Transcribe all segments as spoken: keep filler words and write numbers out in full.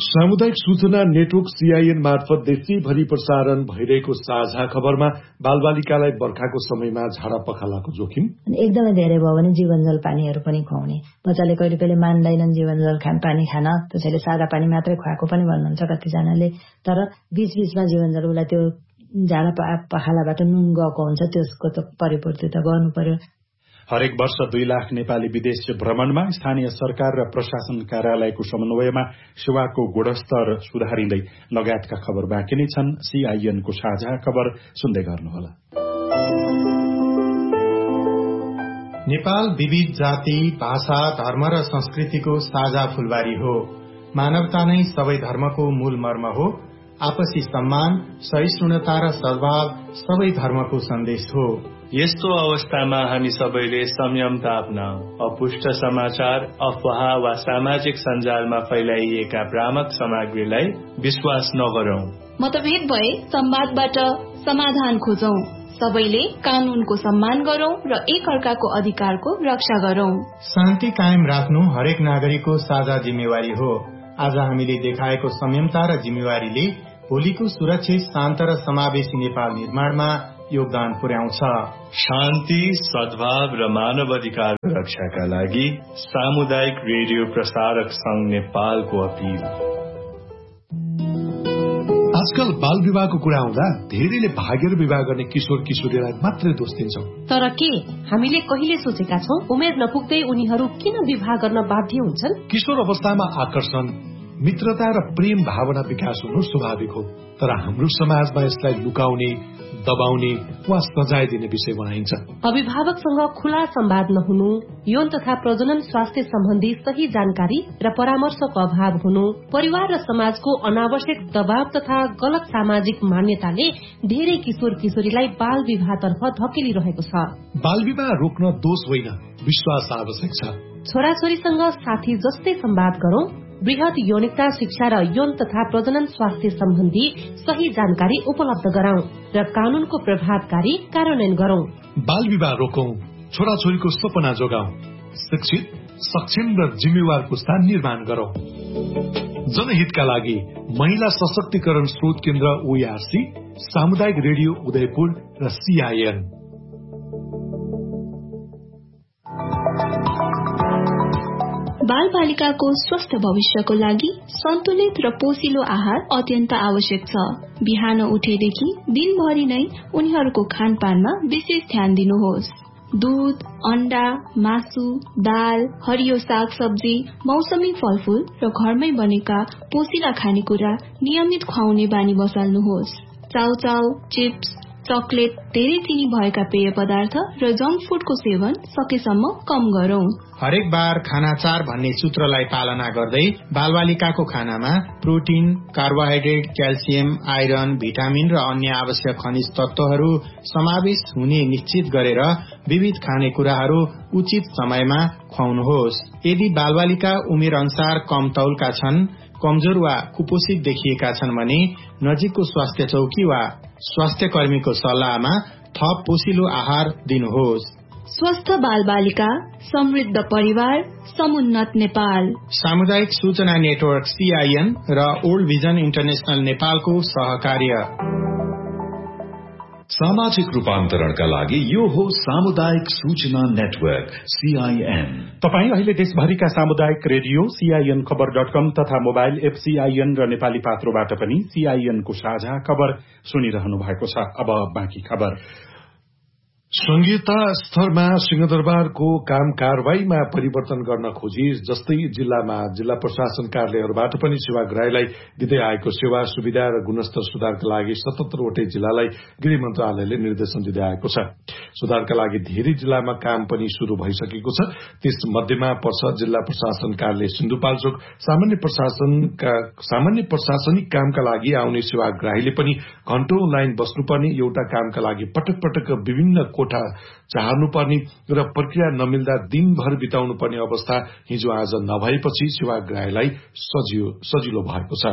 सामुदायिक सूचना network CIN मार्फत देशैभरि प्रसारण भइरहेको साझा खबरमा बालबालिकालाई बर्खाको समयमा झाडा पखालाको जोखिम एकदमै धेरै भयो भने जीवन जल पानीहरू पनि खुवाउने। बच्चाले कहिले कहिले मान्दैनन् जीवन जल खान पानी खान, त्यसैले सादा पानी मात्रै खुवाएको पनि भन्नुहुन्छ कतिजनाले। तर बीच बीचमा जीवन जल उसलाई त्यो झाडा पखालाबाट नुन गएको हुन्छ, त्यसको त परिपूर्ति त गर्नु पर्यो। हरेक वर्ष दुई लाख नेपाली विदेश भ्रमणमा स्थानीय सरकार र प्रशासन कार्यालयको समन्वयमा सेवाको गुणस्तर सुधारिँदै लगायतका खबर बाँकी नै छन्। सीआईएनको साझा खबर सुन्दै गर्नुहोला। नेपाल विविध जाति, भाषा, धर्म र संस्कृतिको साझा फूलबारी हो। मानवता नै सबै धर्मको मूल मर्म हो। आपसी सम्मान, सहिष्णुता र सद्भाव सबै धर्मको सन्देश हो। यस्तो अवस्थामा हामी सबैले संयमता अपनाऊ। अपुष्ट समाचार, अफवाह वा सामाजिक सञ्जालमा फैलाइएका भ्रामक सामग्रीलाई विश्वास नगरौं। मतभेद भए संवादबाट समाधान खोजौं। सबैले कानूनको सम्मान गरौं र एक अर्काको अधिकारको रक्षा गरौं। शान्ति कायम राख्नु हरेक नागरिकको साझा जिम्मेवारी हो। आज हामीले देखाएको संयमता र जिम्मेवारीले भोलिको सुरक्षित, शान्त र समावेशी नेपाल निर्माणमा योगदान पुर्याउँछ। शान्ति, सद्भाव र मानव अधिकार रक्षाका लागि सामुदायिक रेडियो प्रसारक संघ नेपालको अपील। आजकल बाल विवाहको कुरा आउँदा धेरैले भागेर विवाह गर्ने किशोर किशोरीलाई मात्रै दोष दिन्छौं। तर के हामीले कहिले सोचेका छौं उमेर नपुग्दै उनीहरू किन विवाह गर्न बाध्य हुन्छन्? किशोर अवस्थामा आकर्षण, मित्रता र प्रेम भावना विकास हुनु स्वाभाविक हो। तर हाम्रो समाजमा यसलाई लुकाउने, दबाउने वा सजाय दिने विषय बनाइन्छ। अभिभावकसँग खुला संवाद नहुनु, यौन तथा प्रजनन स्वास्थ्य सम्बन्धी सही जानकारी र परामर्शको अभाव हुनु, परिवार र समाजको अनावश्यक दबाव तथा गलत सामाजिक मान्यताले धेरै किशोर किशोरीलाई बाल विवाहतर्फ धकेलिरहेको छ। बाल विवाह रोक्न दोष होइन, विश्वास आवश्यक छ। छोराछोरीसँग साथी जस्तै संवाद गरौं, वृहत यौनिकता शिक्षा र यौन तथा प्रजनन स्वास्थ्य सम्बन्धी सही जानकारी उपलब्ध गराउँ र कानूनको प्रभावकारी कार्यान्वयन गरौं। बाल विवाह रोकौं, छोराछोरीको सपना जोगाउँ, शिक्षित, सक्षम र जिम्मेवार पुस्ता निर्माण गरौं। जनहितका लागि महिला सशक्तिकरण स्रोत केन्द्र ओआरसी, सामुदायिक रेडियो उदयपुर र सीआईएन। बाल बालिकाको स्वस्थ भविष्यको लागि सन्तुलित र पोषिलो आहार अत्यन्त आवश्यक छ। बिहान उठेदेखि दिनभरि नै उनीहरूको खानपानमा विशेष ध्यान दिनुहोस्। दूध, अण्डा, मासु, दाल, हरियो साग सब्जी, मौसमी फलफूल र घरमै बनेका पोषिला खानेकुरा नियमित खुवाउने बानी बसाल्नुहोस्। चाउचाउ, चिप्स, चकलेट, धेरै चिनी भएका पेय पदार्थ र जंक फूडको सेवन सकेसम्म कम गरौं। हरेक बार खाना चार भन्ने सूत्रलाई पालना गर्दै बालबालिकाको खानामा protein, carbohydrate, calcium, iron, vitamin र अन्य आवश्यक खनिज तत्वहरू समावेश हुने निश्चित गरेर विविध खानेकुराहरू उचित समयमा खुवाउनुहोस्। यदि बालबालिका उमेर अनुसार कम तौलका छन्, कमजोर वा कुपोषित देखिएका छन् भने नजिकको स्वास्थ्य चौकी वा स्वास्थ्य कर्मीको सल्लाहमा थप पोषिलो आहार दिनुहोस्। स्वस्थ बाल बालिका, समृद्ध परिवार, समुन्नत नेपाल। सामुदायिक सूचना नेटवर्क सीआईएन र ओल्ड भिजन इन्टरनेशनल नेपालको सहकार्य। सामाजिक रूपान्तरणका लागि यो हो सामुदायिक सूचना नेटवर्क सीआईएन। तपाईँ अहिले देशभरिका सामुदायिक रेडियो सीआईएन खबर डट कम तथा मोबाइल एप सीआईएन र नेपाली पात्रोबाट पनि सीआईएनको साझा खबर सुनिरहनु भएको छ। अब बाँकी खबर। संघीयता स्तरमा सिंहदरबारको काम कारवाहीमा परिवर्तन गर्न खोजी जस्तै जिल्लामा जिल्ला प्रशासन कार्यालयहरूबाट पनि सेवाग्राहीलाई दिँदै आएको सेवा सुविधा र गुणस्तर सुधारका लागि सतहत्तरवटै जिल्लालाई गृह मन्त्रालयले निर्देशन दिँदै आएको छ। सुधारका लागि धेरै जिल्लामा काम पनि शुरू भइसकेको छ। त्यस मध्येमा पर्छ जिल्ला प्रशासन कार्यालय सिन्धुपाल्चोक। सामान्य प्रशासनका सामान्य प्रशासनिक कामका लागि आउने सेवाग्राहीले पनि घण्टौं लाइन बस्नुपर्ने, एउटा कामका लागि पटक पटक विभिन्न कोठा चाहनुपर्ने र प्रक्रिया नमिल्दा दिनभर बिताउनु पर्ने अवस्था हिजो आज नभएपछि सेवाग्राहीलाई सजिलो सजिलो भएको छ।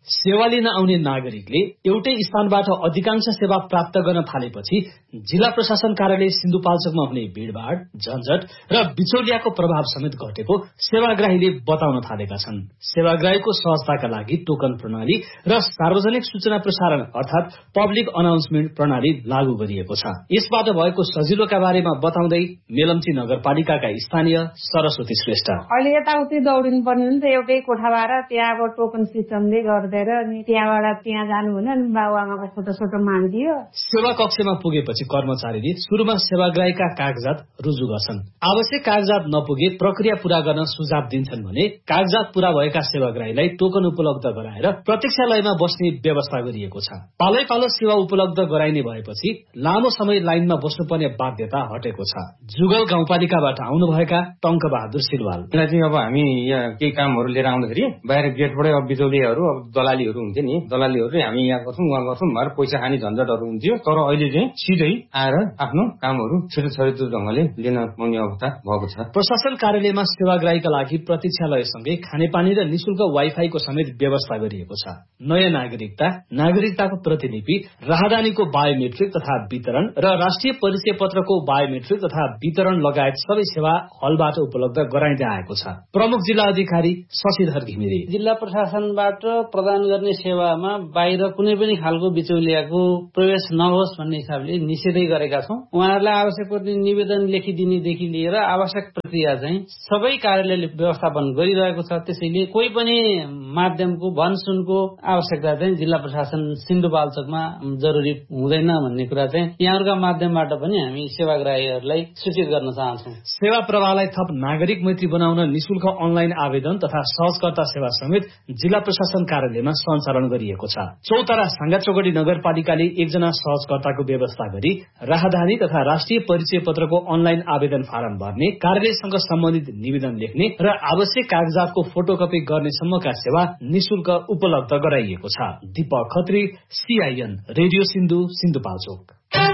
सेवा लिन आउने नागरिकले एउटै स्थानबाट अधिकांश सेवा प्राप्त गर्न थालेपछि जिल्ला प्रशासन कार्यालय सिन्धुपाल्चोकमा हुने भीड़भाड़, झन्झट र बिचौलियाको प्रभाव समेत घटेको सेवाग्राहीले बताउन थालेका छन्। सेवाग्राहीको सहजताका लागि टोकन प्रणाली र सार्वजनिक सूचना प्रसारण अर्थात पब्लिक अनाउन्समेन्ट प्रणाली लागू गरिएको छ। यसबाट भएको सजिलोका बारेमा बताउँदै मेलम्ची नगरपालिकाका स्थानीय सरस्वती श्रेष्ठ, अहिले यताउति दौडिनु पर्ने नि त, एउटै कोठाबाट त्यहाँ अब टोकन सिस्टमले गर्दै अनि त्यहाँबाट त्यहाँ जानु भने बाबुआमाको फोटो सोटो मागिदियो। सेवा कक्षमा पुगेपछि कर्मचारीले सुरुमा सेवाग्राहीका कागजात रुजु गर्छन्। आवश्यक कागजात नपुगे प्रक्रिया पूरा गर्न सुझाव दिन्छन् भने कागजात पूरा भएका सेवाग्राहीलाई टोकन उपलब्ध गराएर प्रतीक्षालयमा बस्ने व्यवस्था गरिएको छ। पालै पालो सेवा उपलब्ध गराइने भएपछि लामो समय लाइनमा बस्नुपर्ने बाध्यता हटेको छ। जुगल गाउँपालिकाबाट आउनुभएका टंक बहादुर सिलवाल, चाहिँ अब हामी यहाँ केही कामहरू लिएर आउँदाखेरि बाहिर गेटबाटै अब बिचौलियाहरू अब दलालीहरू हुन्थ्यो नि, दलालीहरूले हामी यहाँ गर्छौँ उहाँ गर्छौँ भएर पैसा खाने झन्झटहरू हुन्थ्यो। तर अहिले चाहिँ सिधै आएर आफ्नो कामहरू छिटो छरितो ढंगले लिन पाउने अवस्था भएको छ। प्रशासन कार्यालयमा सेवाग्राहीका लागि प्रतीक्षालयसँगै खानेपानी र निशुल्क वाइफाईको समेत व्यवस्था गरिएको छ। नयाँ नागरिकता, नागरिकताको प्रतिलिपि, राहदानीको बायोमेट्रिक तथा वितरण र राष्ट्रिय परिचय पत्रको बायोमेट्रिक तथा वितरण लगायत सबै सेवा हलबाट उपलब्ध गराइँदै आएको छ। प्रमुख जिल्ला अधिकारी शशिधर घिमिरे, जिल्ला प्रशासनबाट प्रदान गर्ने सेवामा बाहिर कुनै पनि खालको बिचौलियाको प्रवेश नहोस् भन्ने हिसाबले निषेधै गरेका छौं। उहाँहरूलाई आवश्यक पर्ने निवेदन लेखिदिनेदेखि लिएर आवश्यक प्रक्रिया चाहिँ सबै कार्यालयले व्यवस्थापन गरिरहेको छ। त्यसैले कोही पनि माध्यमको भनसुनको आवश्यकता चाहिँ जिल्ला प्रशासन सिन्धुपाल्चोकमा जरुरी हुँदैन भन्ने कुरा चाहिँ यहाँहरूका माध्यमबाट पनि हामी सेवाग्राहीहरूलाई सूचित गर्न चाहन्छौं। सेवा प्रवाहलाई थप नागरिक मैत्री बनाउन निशुल्क अनलाइन आवेदन तथा सहजकर्ता सेवा समेत जिल्ला प्रशासन कार्यालयमा सञ्चालन गरिएको छ। चौतारा सांगाचोगडी नगरपालिकाले एकजना सहजकर्ताको व्यवस्था गरी राहदानी तथा राष्ट्रिय परिचय पत्रको अनलाइन आवेदन फारम भर्ने, कार्यालयसँग सम्बन्धित निवेदन लेख्ने र आवश्यक कागजातको फोटोकपी गर्ने सम्मका सेवा निशुल्क उपलब्ध गराइएको छ। Deepak Khatri, CIN radio Sindhu, Sindhupalchok.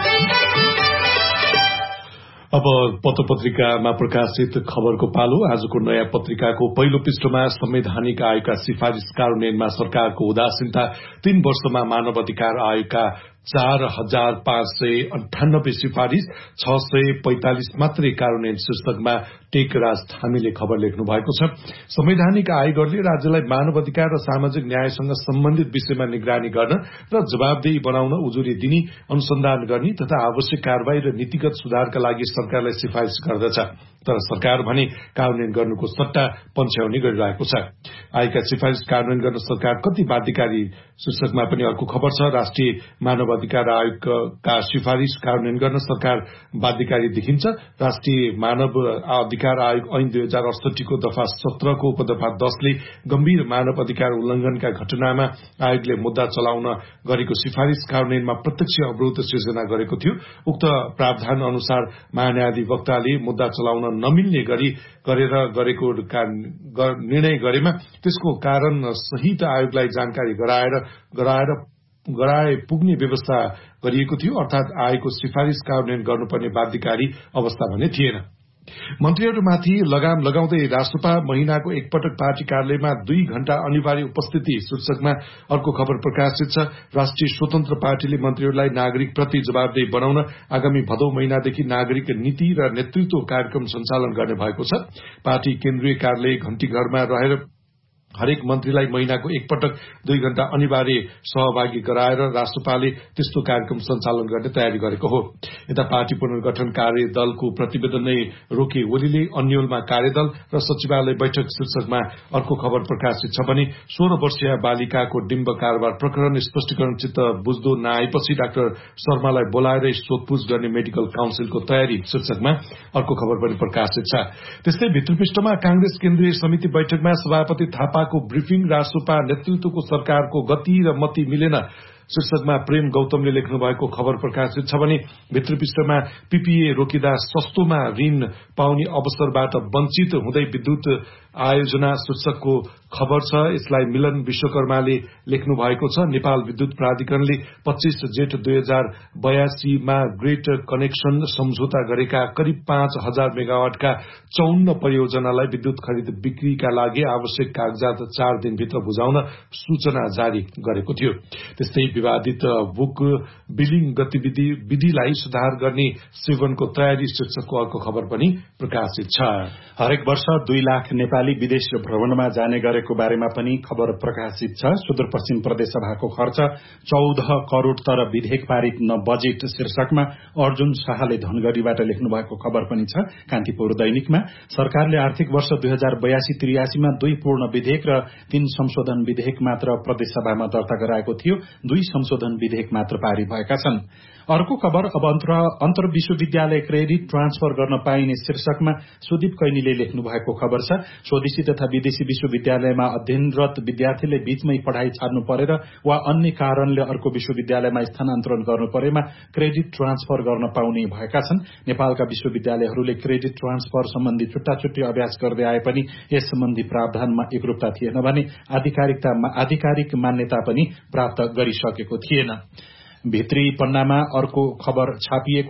अब पत्र पत्रिकामा प्रकाशित खबरको पालो। आजको नयाँ पत्रिकाको पहिलो पृष्ठमा संवैधानिक आयोगका सिफारिश कार्यान्वयनमा सरकारको उदासीनता, तीन वर्षमा मानव अधिकार आयोगका चार हजार पाँच सय अन्ठानब्बे सिफारिश, छ सय पैंतालिस मात्रै कार्यान्वयन शीर्षकमा टेकराज थामीले खबर लेख्नु भएको छ। संवैधानिक आयोगहरूले राज्यलाई मानव अधिकार र सामाजिक न्यायसँग सम्बन्धित विषयमा निगरानी गर्न र जवाबदेही बनाउन, उजुरी दिने, अनुसन्धान गर्ने तथा आवश्यक कारवाही र नीतिगत सुधारका लागि सरकारलाई सिफारिश गर्दछ। तर सरकार भने कार्यान्वयन गर्नुको सट्टा पन्छ्याउने गरिरहेको छ। आयोगका सिफारिश कार्यान्वयन गर्न सरकार कति बाध्यकारी शीर्षकमा पनि अर्को खबर छ। राष्ट्रिय मानव अधिकार आयोगका सिफारिश कार्यान्वयन गर्न सरकार बाध्यकारी देखिन्छ। राष्ट्रिय मानव अधिकार आयोग ऐन दुई हजार अडसठीको दफा सत्रको उपदफा दसले गम्भीर मानव अधिकार उल्लंघनका घटनामा आयोगले मुद्दा चलाउन गरेको सिफारिश कार्यान्वयनमा प्रत्यक्ष अवरोध सिर्जना गरेको थियो। उक्त प्रावधान अनुसार महान्यायाधिवक्ताले मुद्दा चलाउन नमिल्ने गरी गरेर गरेको निर्णय गरेमा त्यसको कारण सहित आयोगलाई जानकारी गराएर गराएर गराए पुग्ने व्यवस्था गरिएको थियो। अर्थात आयोगको सिफारिश कार्यान्वयन गर्नुपर्ने बाध्यकारी अवस्था भने थिएन। मन्त्रीहरूमाथि लगाम लगाउँदै राष्ट्रपा महिनाको एकपटक पार्टी कार्यालयमा दुई घण्टा अनिवार्य उपस्थिति शीर्षकमा अर्को खबर प्रकाशित छ। राष्ट्रिय स्वतन्त्र पार्टीले मन्त्रीहरूलाई नागरिक प्रति जवाबदेही बनाउन आगामी भदौ महिनादेखि नागरिक नीति र नेतृत्व कार्यक्रम सञ्चालन गर्ने भएको छ। पार्टी केन्द्रीय कार्यालय घण्टीघरमा रहेर हरेक मन्त्रीलाई महिनाको एकपटक दुई घण्टा अनिवार्य सहभागी गराएर राष्ट्रपाले त्यस्तो कार्यक्रम सञ्चालन गर्ने तयारी गरेको हो। यता पार्टी पुनर्गठन कार्यदलको प्रतिवेदन नै रोके ओलीले अन्यलमा कार्यदल र सचिवालय बैठक शीर्षकमा अर्को खबर प्रकाशित छ भने सोह्र वर्षीय बालिकाको डिम्ब कारोबार प्रकरण स्पष्टीकरण चित्त बुझ्दो नआएपछि डाक्टर शर्मालाई बोलाएर सोधपूछ गर्ने मेडिकल काउन्सिलको तयारी शीर्षकमा अर्को खबर पनि प्रकाशित छ। त्यस्तै भित्रपृष्ठमा कांग्रेस केन्द्रीय समिति बैठकमा सभापति थापा को ब्रिफिङ, राष्ट्रपा नेतृत्वको सरकारको गति र मति मिलेन शीर्षकमा प्रेम गौतमले लेख्नु भएको खबर प्रकाशित छ भने भित्रपृष्ठमा पीपीए रोकिँदा सस्तोमा ऋण पाउने अवसरबाट वञ्चित हुँदै विद्युत आयोजना शीर्षकको खबर छ। यसलाई मिलन विश्वकर्माले लेख्नु भएको छ। नेपाल विद्युत प्राधिकरणले पच्चीस जेठ दुई हजार बयासीमा ग्रेट कनेक्सन सम्झौता गरेका करिब पाँच हजार मेगावाटका चौन्न परियोजनालाई विद्युत खरिद बिक्रीका लागि आवश्यक कागजात चार दिनभित्र बुझाउन सूचना जारी गरेको थियो। त्यस्तै विवादित बुक बिलिङ गतिविधि विधिलाई सुधार गर्ने सेवनको तयारी शीर्षकको अर्को खबर पनि प्रकाशित छ। हरेक वर्ष दुई लाख नेपाली विदेश भ्रमणमा जाने गरेको बारेमा पनि खबर प्रकाशित छ। सुदूरपश्चिम प्रदेश सभाको खर्च चौध करोड़ तर विधेयक पारित न बजेट शीर्षकमा अर्जुन शाहले धनगढ़ीबाट लेख्नु भएको खबर पनि छ। कान्तिपुर दैनिकमा सरकारले आर्थिक वर्ष दुई हजार बयासी त्रियासीमा दुई पूर्ण विधेयक र तीन संशोधन विधेयक मात्र प्रदेश सभामा दर्ता गराएको थियो। दुई संशोधन विधेयक मात्र पारित भएका छन्। अर्को खबर अब अन्तर विश्वविद्यालय क्रेडिट ट्रान्सफर गर्न पाइने शीर्षकमा सुदीप कैनीले लेख्नु भएको खबर छ। स्वदेशी तथा विदेशी विश्वविद्यालयमा अध्ययनरत विद्यार्थीले बीचमै पढ़ाई छाड्नु परेर वा अन्य कारणले अर्को विश्वविद्यालयमा स्थानान्तरण गर्नु परेमा क्रेडिट ट्रान्सफर गर्न पाउने भएका छन्। नेपालका विश्वविद्यालयहरूले क्रेडिट ट्रान्सफर सम्बन्धी छुट्टा छुट्टी अभ्यास गर्दै आए पनि यस सम्बन्धी प्रावधानमा एकरूपता थिएन भने आधिकारिक मान्यता पनि प्राप्त गरिसकेको थिएन। भित्री पन्नामा अर्को खबर छापिएको